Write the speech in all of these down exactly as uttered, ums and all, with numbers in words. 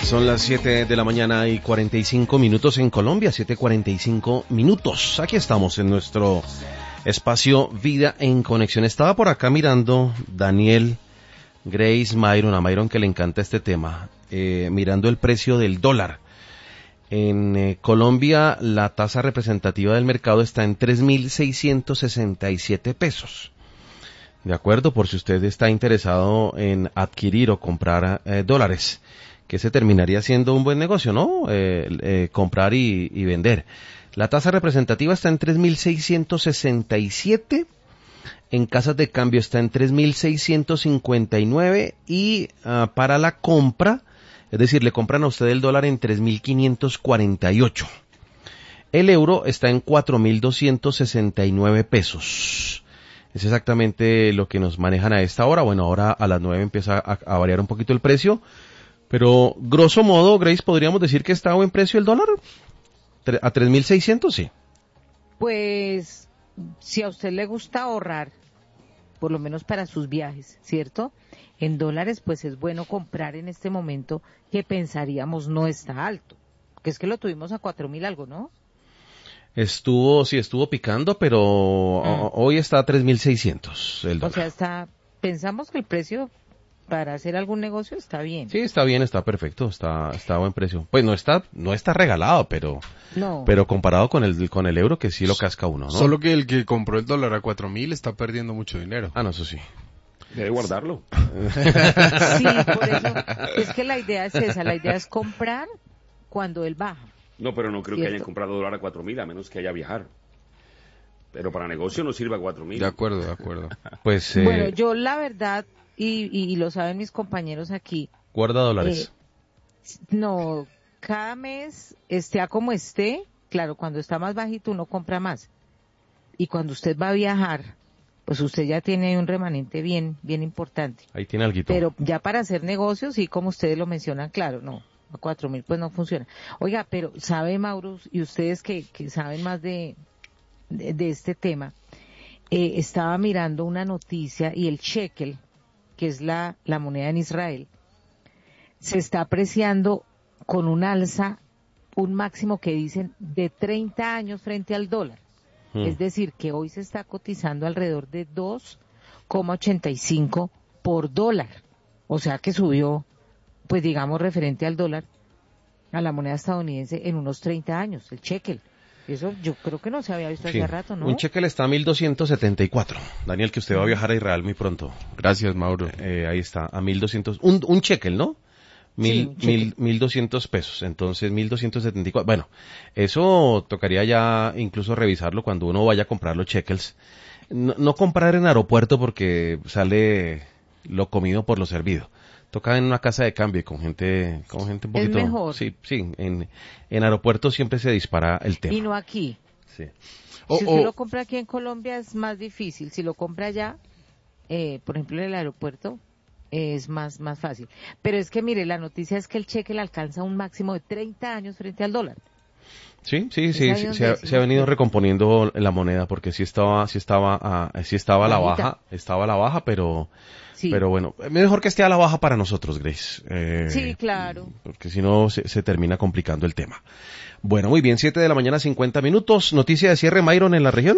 Son las siete de la mañana y cuarenta y cinco minutos en Colombia, siete cuarenta y cinco minutos. Aquí estamos en nuestro espacio Vida en Conexión. Estaba por acá mirando Daniel, Grace, Myron, a Myron que le encanta este tema, eh, mirando el precio del dólar. En eh, Colombia la tasa representativa del mercado está en tres mil seiscientos sesenta y siete pesos. De acuerdo, por si usted está interesado en adquirir o comprar eh, dólares, que se terminaría siendo un buen negocio, ¿no? Eh, eh, comprar y, y vender. La tasa representativa está en tres mil seiscientos sesenta y siete, en casas de cambio está en tres mil seiscientos cincuenta y nueve y uh, para la compra, es decir, le compran a usted el dólar en tres mil quinientos cuarenta y ocho. El euro está en cuatro mil doscientos sesenta y nueve pesos. Es exactamente lo que nos manejan a esta hora. Bueno, ahora a las nueve empieza a, a variar un poquito el precio. Pero, grosso modo, Grace, ¿podríamos decir que está a buen precio el dólar? ¿A tres mil seiscientos? Sí. Pues, si a usted le gusta ahorrar, por lo menos para sus viajes, ¿cierto? En dólares, pues es bueno comprar en este momento que pensaríamos no está alto. Que es que lo tuvimos a cuatro mil algo, ¿no? Estuvo, sí, estuvo picando, pero mm. hoy está a tres mil seiscientos el dólar. O sea, está, pensamos que el precio para hacer algún negocio está bien. Sí, está bien, está perfecto, está está a buen precio. Pues no está no está regalado, pero no. pero comparado con el con el euro que sí lo casca uno, ¿no? Solo que el que compró el dólar a cuatro mil está perdiendo mucho dinero. Ah, no, eso sí. Debe guardarlo. Sí, por eso es que la idea es esa, la idea es comprar cuando él baja. No, pero no creo ¿cierto? que hayan comprado dólar a cuatro mil, a menos que haya viajar. Pero para negocio no sirve a cuatro mil. De acuerdo, de acuerdo. Pues eh... bueno, yo la verdad Y, y, y lo saben mis compañeros aquí. Guarda dólares. Eh, no, cada mes, esté a como esté, claro, cuando está más bajito uno compra más. Y cuando usted va a viajar, pues usted ya tiene un remanente bien, bien importante. Ahí tiene alguito. Pero ya para hacer negocios, sí, como ustedes lo mencionan, claro, no, a cuatro mil pues no funciona. Oiga, pero sabe Mauro, y ustedes que, que saben más de, de, de este tema, eh, estaba mirando una noticia y el shekel, que es la, la moneda en Israel, se está apreciando con un alza, un máximo que dicen de treinta años frente al dólar. Mm. Es decir, que hoy se está cotizando alrededor de dos coma ochenta y cinco por dólar. O sea que subió, pues digamos, referente al dólar, a la moneda estadounidense en unos treinta años, el shekel. Eso yo creo que no se había visto sí. hace rato, ¿no? Un shekel está a mil doscientos setenta y cuatro. Daniel, que usted va a viajar a Israel muy pronto. Gracias, Mauro. Eh, ahí está, a mil doscientos. Un, un shekel, ¿no? Mil, sí, mil, mil doscientos pesos. Entonces, mil doscientos setenta y cuatro. Bueno, eso tocaría ya incluso revisarlo cuando uno vaya a comprar los shekels. No, no comprar en aeropuerto porque sale lo comido por lo servido. Toca en una casa de cambio con gente, con gente un poquito. Es mejor. Sí, sí. En, en aeropuertos siempre se dispara el tema. Y no aquí. Sí. Si usted lo compra aquí en Colombia es más difícil. Si lo compra allá, eh, por ejemplo en el aeropuerto, eh, es más más fácil. Pero es que mire, la noticia es que el shekel alcanza un máximo de treinta años frente al dólar. Sí, sí, sí, sí se, ha, se ha venido recomponiendo la moneda porque sí estaba, sí estaba, a, sí estaba a la baja, estaba a la baja, pero, sí. pero bueno, mejor que esté a la baja para nosotros, Grace. Eh, sí, claro. Porque si no se, se termina complicando el tema. Bueno, muy bien, siete de la mañana, cincuenta minutos. Noticia de cierre, Myron, en la región.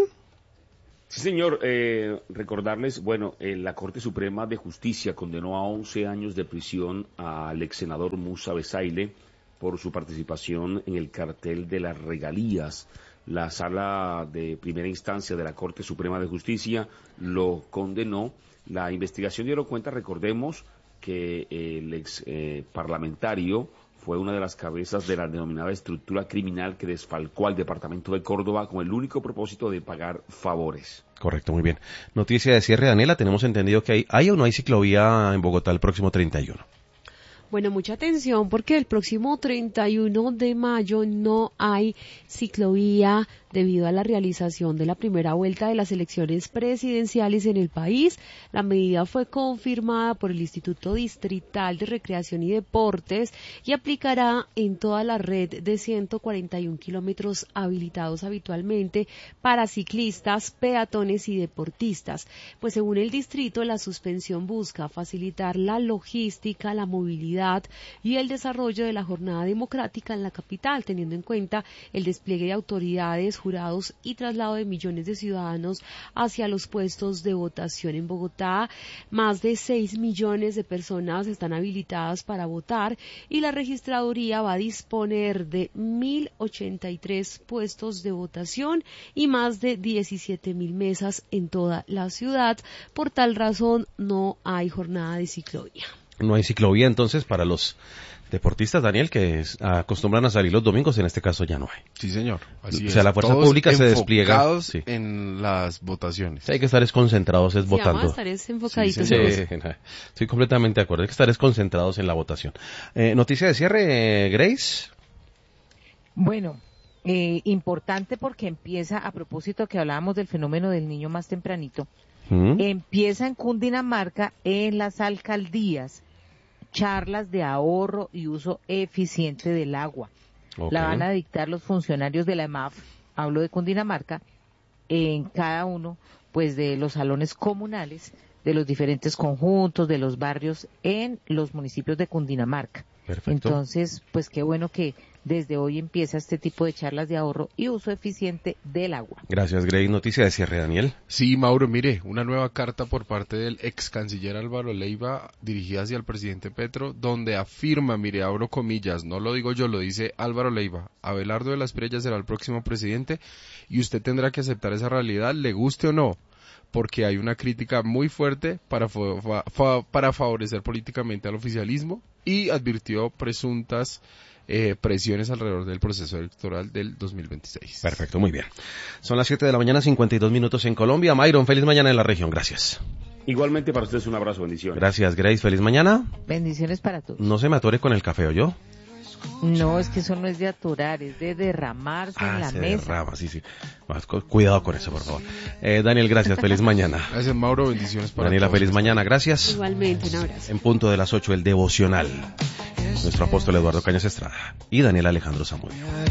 Sí, señor. Eh, recordarles, bueno, eh, la Corte Suprema de Justicia condenó a once años de prisión al ex senador Musa Besaile por su participación en el cartel de las regalías. La Sala de Primera Instancia de la Corte Suprema de Justicia lo condenó. La investigación dio cuenta, recordemos, que el ex eh, parlamentario fue una de las cabezas de la denominada estructura criminal que desfalcó al departamento de Córdoba con el único propósito de pagar favores. Correcto, muy bien. Noticia de cierre, Daniela, tenemos entendido que hay, ¿hay o no hay ciclovía en Bogotá el próximo treinta y uno? Bueno, mucha atención porque el próximo treinta y uno de mayo no hay ciclovía debido a la realización de la primera vuelta de las elecciones presidenciales en el país. La medida fue confirmada por el Instituto Distrital de Recreación y Deportes y aplicará en toda la red de ciento cuarenta y un kilómetros habilitados habitualmente para ciclistas, peatones y deportistas. Pues según el distrito, la suspensión busca facilitar la logística, la movilidad seguridad y el desarrollo de la jornada democrática en la capital, teniendo en cuenta el despliegue de autoridades, jurados y traslado de millones de ciudadanos hacia los puestos de votación en Bogotá. Más de seis millones de personas están habilitadas para votar y la registraduría va a disponer de mil ochenta y tres puestos de votación y más de diecisiete mil mesas en toda la ciudad. Por tal razón no hay jornada de ciclovía. No hay ciclovía entonces para los deportistas, Daniel, que es, acostumbran a salir los domingos, en este caso ya no hay. Sí, señor. Así o sea, es. la fuerza Todos pública se despliega. Sí. En las votaciones. Sí, hay que estar es concentrados es Sí, votando. vamos a estar es enfocaditos Sí, en sí, eso. estoy completamente de acuerdo. Hay que estar es concentrados en la votación. Eh, noticia de cierre, Grace. Bueno, eh, importante porque empieza, a propósito que hablábamos del fenómeno del niño más tempranito, ¿Mm? empieza en Cundinamarca, en las alcaldías, charlas de ahorro y uso eficiente del agua. Okay. La van a dictar los funcionarios de la E M A F, hablo de Cundinamarca, en cada uno pues de los salones comunales, de los diferentes conjuntos, de los barrios en los municipios de Cundinamarca. Perfecto. Entonces, pues qué bueno que desde hoy empieza este tipo de charlas de ahorro y uso eficiente del agua. Gracias, Grace. Noticia de cierre, Daniel. Sí, Mauro, mire, una nueva carta por parte del ex canciller Álvaro Leiva dirigida hacia el presidente Petro, donde afirma, mire, abro comillas, no lo digo yo, lo dice Álvaro Leiva, Abelardo de las Prellas será el próximo presidente y usted tendrá que aceptar esa realidad, le guste o no, porque hay una crítica muy fuerte para, fa fa para favorecer políticamente al oficialismo y advirtió presuntas Eh, presiones alrededor del proceso electoral del dos mil veintiséis. Perfecto, muy bien. Son las siete de la mañana, cincuenta y dos minutos en Colombia. Myron, feliz mañana en la región. Gracias. Igualmente para ustedes un abrazo, bendiciones. Gracias, Grace. Feliz mañana. Bendiciones para todos. No se me atore con el café, ¿o yo? No, es que eso no es de atorar, es de derramarse Ah, en la se mesa. derrama, sí, sí. Más, cuidado con eso, por favor. Eh, Daniel, gracias. Feliz mañana. Gracias, Mauro. Bendiciones para Daniela, todos. feliz mañana. Gracias. Igualmente, un abrazo. En punto de las ocho, el devocional. Nuestro apóstol Eduardo Cañas Estrada y Daniel Alejandro Zamudio.